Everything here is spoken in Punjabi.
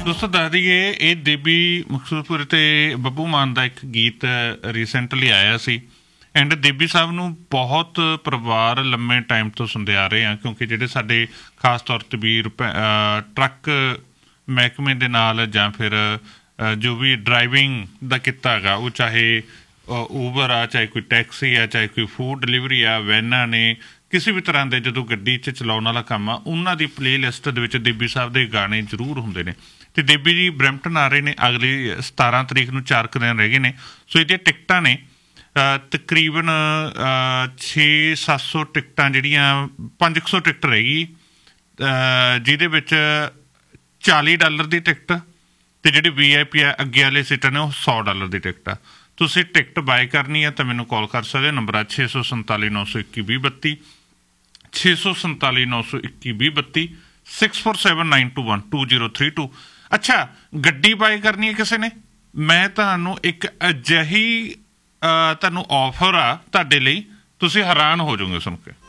ਦੋਸਤੋ ਦੱਸ ਦਈਏ ਇਹ ਦੇਬੀ ਮਕਸੂਦਪੁਰ ਤੇ ਬੱਬੂ ਮਾਨ ਦਾ ਇੱਕ ਗੀਤ ਰੀਸੈਂਟਲੀ ਆਇਆ ਸੀ ਐਂਡ ਦੇਬੀ ਸਾਹਿਬ ਨੂੰ ਬਹੁਤ ਪਰਿਵਾਰ ਲੰਮੇ ਟਾਈਮ ਤੋਂ ਸੁਣਦੇ ਆ ਰਹੇ ਆ ਕਿਉਂਕਿ ਜਿਹੜੇ ਸਾਡੇ ਖਾਸ ਤੌਰ 'ਤੇ ਵੀ ਟਰੱਕ ਮਹਿਕਮੇ ਦੇ ਨਾਲ ਜਾਂ ਫਿਰ ਜੋ ਵੀ ਡਰਾਈਵਿੰਗ ਦਾ ਕਿੱਤਾ ਹੈਗਾ ਉਹ ਚਾਹੇ ਊਬਰ ਆ ਚਾਹੇ ਕੋਈ ਟੈਕਸੀ ਆ ਚਾਹੇ ਕੋਈ ਫੂਡ ਡਿਲੀਵਰੀ ਆ ਵੈਨਾਂ ਨੇ ਕਿਸੇ ਵੀ ਤਰ੍ਹਾਂ ਦੇ ਜਦੋਂ ਗੱਡੀ 'ਚ ਚਲਾਉਣ ਵਾਲਾ ਕੰਮ ਆ ਉਹਨਾਂ ਦੀ ਪਲੇ ਲਿਸਟ ਦੇ ਵਿੱਚ ਦੇਬੀ ਸਾਹਿਬ ਦੇ ਗਾਣੇ ਜ਼ਰੂਰ ਹੁੰਦੇ ਨੇ ਅਤੇ ਦੇਬੀ ਜੀ ਬਰੈਂਪਟਨ ਆ ਰਹੇ ਨੇ ਅਗਲੀ 17 ਤਰੀਕ ਨੂੰ 4 ਕੁ ਦਿਨ ਰਹਿ ਗਏ ਨੇ ਸੋ ਇਹਦੀਆਂ ਟਿਕਟਾਂ ਨੇ ਤਕਰੀਬਨ 600-700 ਟਿਕਟਾਂ ਜਿਹੜੀਆਂ 500 ਟਿਕਟ ਰਹੇਗੀ ਜਿਹਦੇ ਵਿੱਚ $40 ਦੀ ਟਿਕਟ ਅਤੇ ਜਿਹੜੀ VIP ਆ ਅੱਗੇ ਵਾਲੇ ਸੀਟਾਂ ਨੇ ਉਹ $100 ਦੀ ਟਿਕਟ ਆ ਤੁਸੀਂ ਟਿਕਟ ਬਾਏ ਕਰਨੀ ਹੈ ਤਾਂ ਮੈਨੂੰ ਕਾਲ ਕਰ ਸਕਦੇ ਹੋ ਨੰਬਰ ਆ 647-921-2032 647-921-2032 6479212032 ਅੱਛਾ ਗੱਡੀ ਬਾਏ ਕਰਨੀ ਹੈ ਕਿਸੇ ਨੇ ਮੈਂ ਤੁਹਾਨੂੰ ਇੱਕ ਅਜਿਹੀ ਤੁਹਾਨੂੰ ਆਫਰ ਆ ਤੁਹਾਡੇ ਲਈ ਤੁਸੀਂ ਹੈਰਾਨ ਹੋ ਜਾਓਗੇ ਸੁਣ ਕੇ